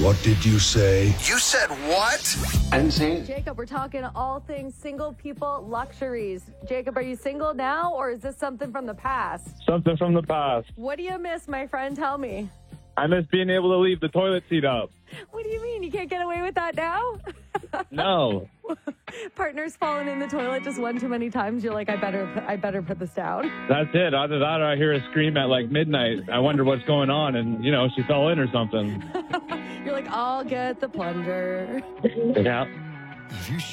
What did you say? You said what? I'm saying. Jacob, we're talking all things single people luxuries. Jacob, are you single now, or is this something from the past? Something from the past. What do you miss, my friend? Tell me. I miss being able to leave the toilet seat up. What do you mean? You can't get away with that now? No. Partner's fallen in the toilet just one too many times. You're like, I better put this down. That's it. Either that or I hear a scream at like midnight. I wonder what's going on, and, she fell in or something. You're like, I'll get the plunger. Yeah. If you